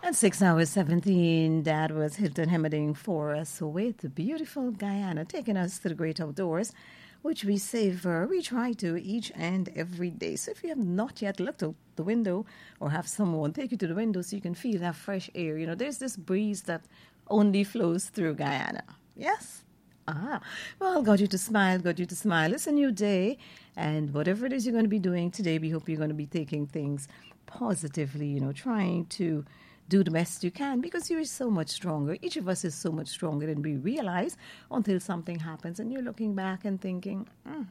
At 6 hours 17, that was Hilton Hemmerding for us with beautiful Guyana, taking us to the great outdoors, which we savor, we try to each and every day. So if you have not yet looked out the window or have someone take you to the window so you can feel that fresh air, you know, there's this breeze that only flows through Guyana. Yes? Well, got you to smile, got you to smile. It's a new day, and whatever it is you're going to be doing today, we hope you're going to be taking things positively, you know, trying to do the best you can, because you're so much stronger. Each of us is so much stronger than we realize until something happens and you're looking back and thinking,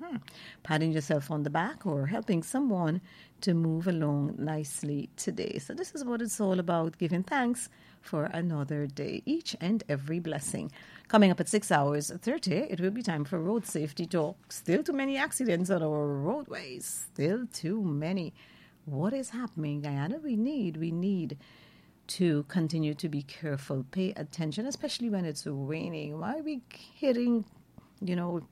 patting yourself on the back or helping someone to move along nicely today. So this is what it's all about, giving thanks for another day, each and every blessing. Coming up at 6 hours 30, it will be time for Road Safety Talk. Still too many accidents on our roadways. Still too many. What is happening, Guyana? We need to continue to be careful, pay attention, especially when it's raining. Why are we hitting, you know,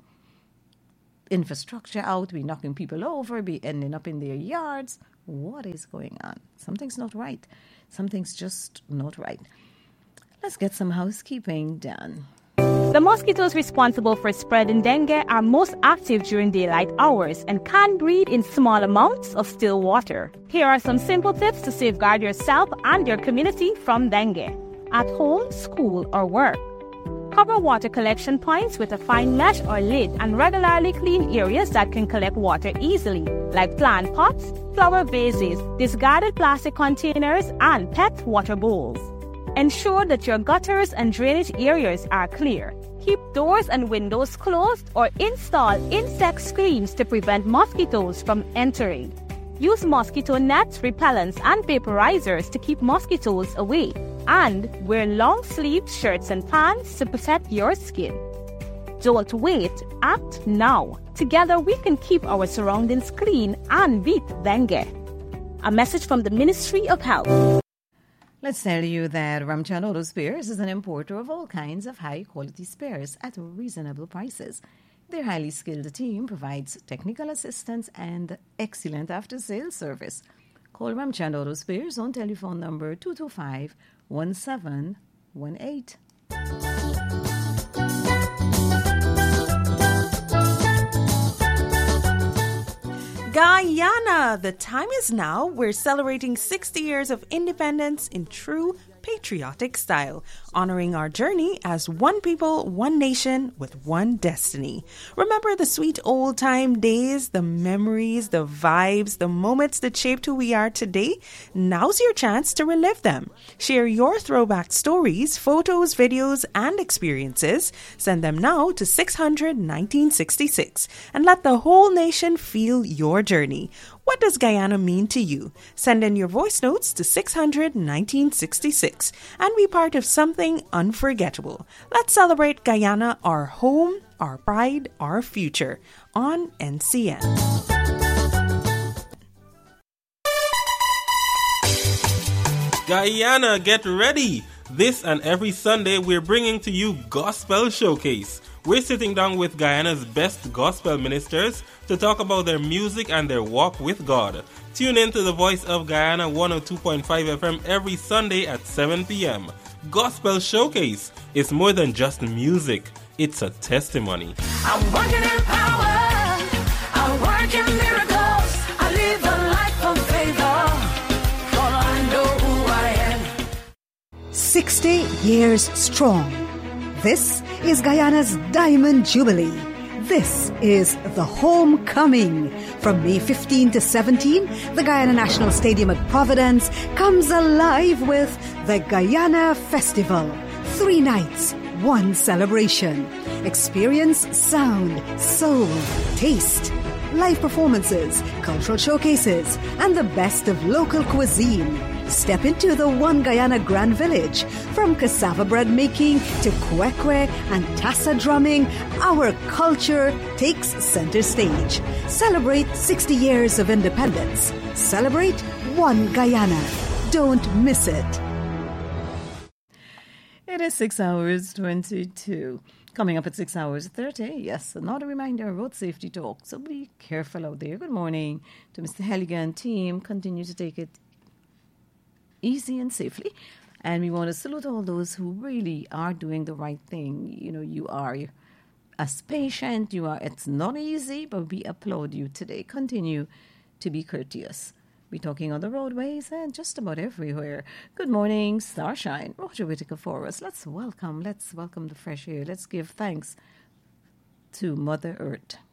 infrastructure out? We're knocking people over, be ending up in their yards. What is going on? Something's not right. Something's just not right. Let's get some housekeeping done. The mosquitoes responsible for spreading dengue are most active during daylight hours and can breed in small amounts of still water. Here are some simple tips to safeguard yourself and your community from dengue. At home, school, or work. Cover water collection points with a fine mesh or lid and regularly clean areas that can collect water easily, like plant pots, flower vases, discarded plastic containers, and pet water bowls. Ensure that your gutters and drainage areas are clear. Keep doors and windows closed or install insect screens to prevent mosquitoes from entering. Use mosquito nets, repellents, and vaporizers to keep mosquitoes away. And wear long-sleeved shirts and pants to protect your skin. Don't wait, act now. Together we can keep our surroundings clean and beat dengue. A message from the Ministry of Health. Let's tell you that Ramchan Auto Spares is an importer of all kinds of high-quality spares at reasonable prices. Their highly skilled team provides technical assistance and excellent after-sales service. Call Ramchan Auto Spares on telephone number 225-1718. Guyana, the time is now. We're celebrating 60 years of independence in true patriotic style, honoring our journey as one people, one nation with one destiny. Remember the sweet old time days, the memories, the vibes, the moments that shaped who we are today? Now's your chance to relive them. Share your throwback stories, photos, videos, and experiences. Send them now to 600-1966 and let the whole nation feel your journey. What does Guyana mean to you? Send in your voice notes to 600-1966 and be part of something unforgettable. Let's celebrate Guyana, our home, our pride, our future on NCN. Guyana, get ready! This and every Sunday we're bringing to you Gospel Showcase. We're sitting down with Guyana's best gospel ministers to talk about their music and their walk with God. Tune in to the Voice of Guyana 102.5 FM every Sunday at 7 p.m. Gospel Showcase is more than just music. It's a testimony. I'm working in power. I work in miracles. I live a life of favor. For I know who I am. 60 years strong. This is Guyana's Diamond Jubilee. This is the homecoming. From May 15 to 17, the Guyana National Stadium at Providence comes alive with the Guyana Festival. 3 nights, 1 celebration. Experience sound, soul, taste, live performances, cultural showcases, and the best of local cuisine. Step into the One Guyana Grand Village. From cassava bread making to kwekwe and tassa drumming, our culture takes center stage. Celebrate 60 years of independence. Celebrate One Guyana. Don't miss it. It is 6 hours 22. Coming up at 6 hours 30, yes, another reminder, road safety talk. So be careful out there. Good morning to Mr. Helligan team. Continue to take it easy and safely. And we want to salute all those who really are doing the right thing. You know, you are as patient, you are. It's not easy, but we applaud you today. Continue to be courteous. We're talking on the roadways and just about everywhere. Good morning, Starshine. Roger Whittaker for us. Let's welcome the fresh air. Let's give thanks to Mother Earth.